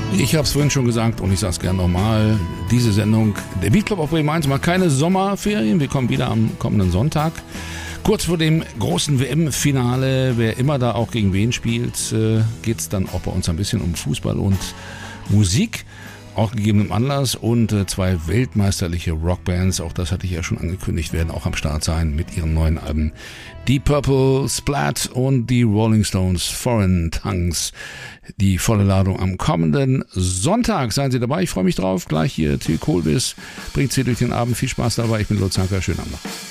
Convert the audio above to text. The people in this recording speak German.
Ich habe es vorhin schon gesagt und ich sage es gerne nochmal. Diese Sendung, der Beat Club auf Bremen 1, macht keine Sommerferien. Wir kommen wieder am kommenden Sonntag. Kurz vor dem großen WM-Finale, wer immer da auch gegen wen spielt, geht es dann auch bei uns ein bisschen um Fußball und Musik. Auch gegebenem Anlass und zwei weltmeisterliche Rockbands, auch das hatte ich ja schon angekündigt, werden auch am Start sein mit ihren neuen Alben. Deep Purple, Splat und die Rolling Stones, Foreign Tongues. Die volle Ladung am kommenden Sonntag. Seien Sie dabei, ich freue mich drauf. Gleich hier Till Kohlwiss bringt Sie durch den Abend. Viel Spaß dabei. Ich bin Lutz Hanker. Schönen Abend noch.